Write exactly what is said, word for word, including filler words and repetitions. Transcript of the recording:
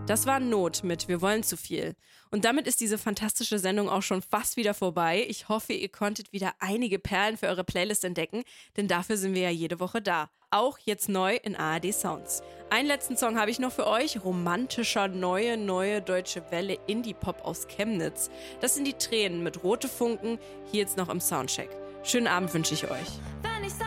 Das war Not mit Wir wollen zu viel. Und damit ist diese fantastische Sendung auch schon fast wieder vorbei. Ich hoffe, ihr konntet wieder einige Perlen für eure Playlist entdecken, denn dafür sind wir ja jede Woche da. Auch jetzt neu in A R D Sounds. Einen letzten Song habe ich noch für euch. Romantischer, neue, neue deutsche Welle Indie-Pop aus Chemnitz. Das sind die Tränen mit Rote Funken, hier jetzt noch im Soundcheck. Schönen Abend wünsche ich euch.